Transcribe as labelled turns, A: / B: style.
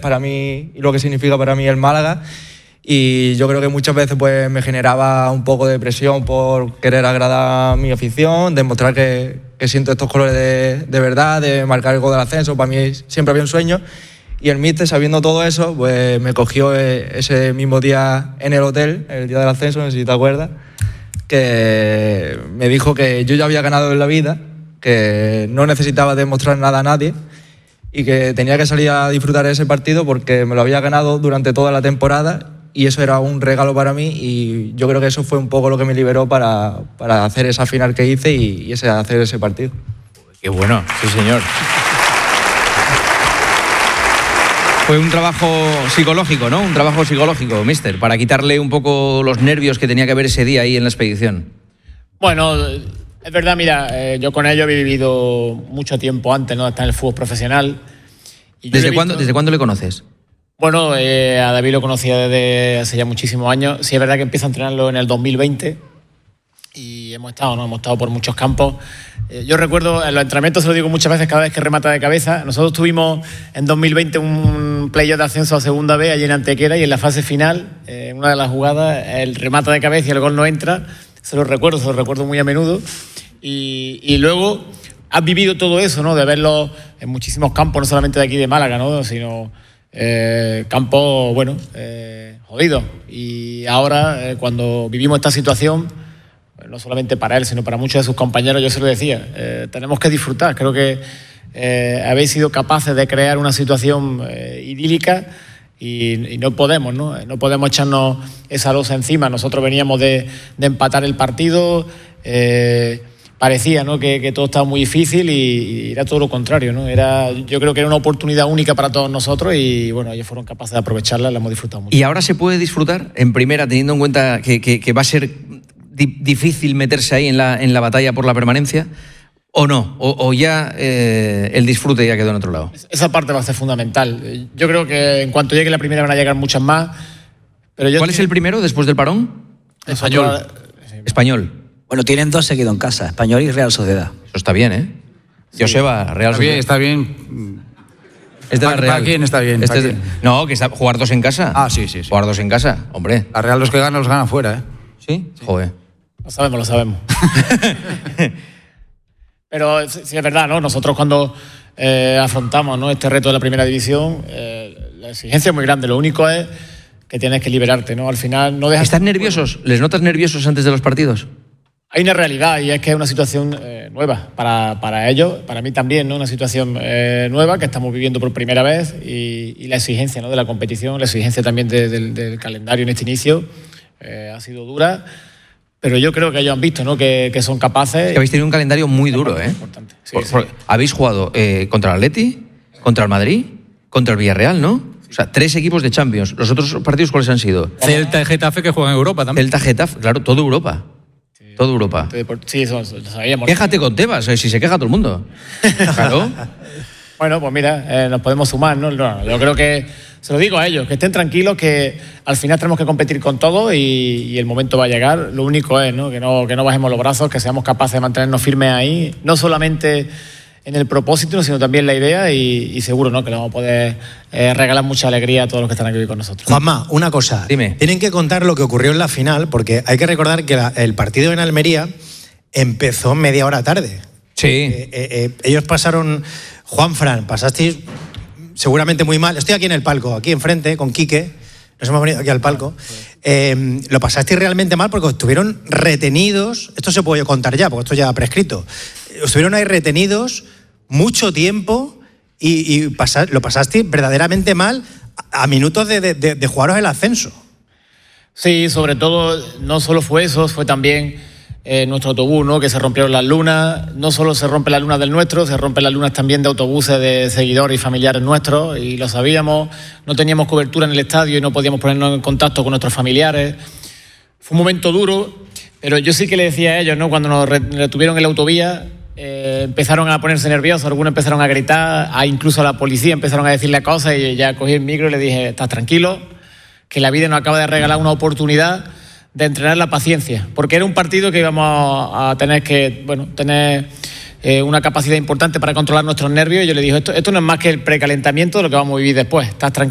A: para mí y lo que significa para mí el Málaga. Y yo creo que muchas veces pues me generaba un poco de presión por querer agradar a mi afición, demostrar que siento estos colores de verdad, de marcar el gol del ascenso. Para mí siempre había un sueño. Y el míster, sabiendo todo eso, pues me cogió ese mismo día en el hotel, el día del ascenso, no sé si te acuerdas, que me dijo que yo ya había ganado en la vida, que no necesitaba demostrar nada a nadie y que tenía que salir a disfrutar de ese partido porque me lo había ganado durante toda la temporada y eso era un regalo para mí y yo creo que eso fue un poco lo que me liberó para hacer esa final que hice y hacer ese partido.
B: Qué bueno, sí señor. Fue un trabajo psicológico, ¿no? Un trabajo psicológico, míster, para quitarle un poco los nervios que tenía que haber ese día ahí en la expedición.
C: Bueno, es verdad, mira, yo con ellos he vivido mucho tiempo antes, ¿no? De estar en el fútbol profesional. Y
B: ¿Desde cuándo le conoces?
C: Bueno, a David lo conocía desde hace ya muchísimos años. Sí es verdad que empieza a entrenarlo en el 2020 y hemos estado por muchos campos. Yo recuerdo, en los entrenamientos se lo digo muchas veces, cada vez que remata de cabeza. Nosotros tuvimos en 2020 un playoff de ascenso a segunda B allí en Antequera y en la fase final, en una de las jugadas, el remata de cabeza y el gol no entra. Se lo recuerdo muy a menudo. Y luego has vivido todo eso, ¿no? De verlo en muchísimos campos, no solamente de aquí de Málaga, ¿no? Sino campos, bueno, jodidos. Y ahora, cuando vivimos esta situación, no solamente para él, sino para muchos de sus compañeros, yo se lo decía, tenemos que disfrutar. Creo que habéis sido capaces de crear una situación idílica y no podemos, ¿no? No podemos echarnos esa losa encima. Nosotros veníamos de empatar el partido, parecía, ¿no? que todo estaba muy difícil y era todo lo contrario, ¿no? Yo creo que era una oportunidad única para todos nosotros y bueno, ellos fueron capaces de aprovecharla, la hemos disfrutado mucho.
B: ¿Y ahora se puede disfrutar en primera, teniendo en cuenta que va a ser difícil meterse ahí en la batalla por la permanencia? ¿O no? ¿O ya el disfrute ya quedó en otro lado?
C: Esa parte va a ser fundamental. Yo creo que en cuanto llegue la primera van a llegar muchas más. Pero
B: ¿Cuál es el primero después del parón?
C: Español.
B: Español.
D: Bueno, tienen 2 seguidos en casa, Español y Real Sociedad.
B: Eso está bien, ¿eh? Sí. Joseba, Real Sociedad.
E: Está bien.
B: Es de la Real.
E: ¿Para quién está bien?
B: No, que jugar 2 en casa.
E: Ah, sí.
B: Jugar 2 en casa, hombre.
E: La Real los que ganan los gana fuera, ¿eh?
B: ¿Sí? Joder.
C: Lo sabemos. Pero sí es verdad, ¿no? Nosotros cuando afrontamos, ¿no? este reto de la primera división, la exigencia es muy grande. Lo único es que tienes que liberarte, ¿no? Al final no dejas...
B: ¿Estás nerviosos? ¿Les notas nerviosos antes de los partidos?
C: Hay una realidad y es que es una situación nueva para ellos, para mí también, ¿no? Una situación nueva que estamos viviendo por primera vez y la exigencia, ¿no? de la competición, la exigencia también del calendario en este inicio ha sido dura. Pero yo creo que ellos han visto, ¿no? que son capaces.
B: Que habéis tenido un calendario muy duro, ¿eh?
C: Sí.
B: Habéis jugado contra el Atleti, contra el Madrid, contra el Villarreal, ¿no? O sea, 3 equipos de Champions. ¿Los otros partidos cuáles han sido?
E: Celta y Getafe que juegan en Europa también.
B: Celta, Getafe, claro, toda Europa. Sí. Toda Europa.
C: Sí, eso lo sabíamos.
B: Quéjate con Tebas, si se queja todo el mundo. Claro.
C: Bueno, pues mira, nos podemos sumar, ¿no? Yo creo que, se lo digo a ellos, que estén tranquilos, que al final tenemos que competir con todo y el momento va a llegar. Lo único es, ¿no? Que no bajemos los brazos, que seamos capaces de mantenernos firmes ahí, no solamente en el propósito, sino también la idea y seguro, ¿no? que le vamos a poder regalar mucha alegría a todos los que están aquí con nosotros.
F: Juanma, una cosa.
B: Dime.
F: Tienen que contar lo que ocurrió en la final, porque hay que recordar que el partido en Almería empezó media hora tarde.
B: Sí.
F: Ellos pasaron... Juanfran, pasasteis seguramente muy mal. Estoy aquí en el palco, aquí enfrente, con Quique. Nos hemos venido aquí al palco. Lo pasasteis realmente mal porque estuvieron retenidos. Esto se puede contar ya, porque esto ya ha prescrito. Estuvieron ahí retenidos mucho tiempo y lo pasasteis verdaderamente mal a minutos de jugaros el ascenso.
C: Sí, sobre todo, no solo fue eso, fue también... nuestro autobús, ¿no? que se rompieron las lunas. No solo se rompen las lunas del nuestro, se rompen las lunas también de autobuses de seguidores y familiares nuestros, y lo sabíamos. No teníamos cobertura en el estadio y no podíamos ponernos en contacto con nuestros familiares. Fue un momento duro, pero yo sí que le decía a ellos, ¿no? cuando nos retuvieron en la autovía, empezaron a ponerse nerviosos, algunos empezaron a gritar, incluso a la policía empezaron a decirle cosas, y ya cogí el micro y le dije: estás tranquilo, que la vida nos acaba de regalar una oportunidad de entrenar la paciencia, porque era un partido que íbamos a tener que tener una capacidad importante para controlar nuestros nervios, y yo le dije: esto no es más que el precalentamiento de lo que vamos a vivir después, estás tranquilo.